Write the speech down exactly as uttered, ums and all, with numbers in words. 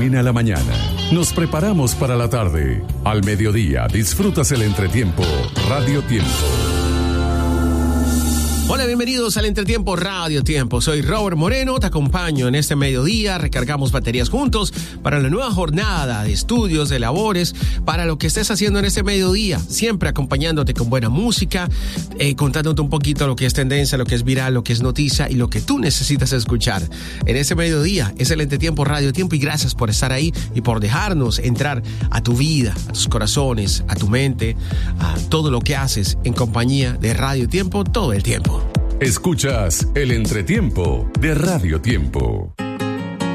termina la mañana. Nos preparamos para la tarde. Al mediodía disfrutas el entretiempo Radio Tiempo. Hola, bienvenidos al Entretiempo Radio Tiempo. Soy Robert Moreno, te acompaño en este mediodía. Recargamos baterías juntos para la nueva jornada de estudios, de labores, para lo que estés haciendo en este mediodía. Siempre acompañándote con buena música, eh, contándote un poquito lo que es tendencia, lo que es viral, lo que es noticia y lo que tú necesitas escuchar. En este mediodía es el Entretiempo Radio Tiempo y gracias por estar ahí y por dejarnos entrar a tu vida, a tus corazones, a tu mente, a todo lo que haces en compañía de Radio Tiempo todo el tiempo. Escuchas el Entretiempo de Radio Tiempo.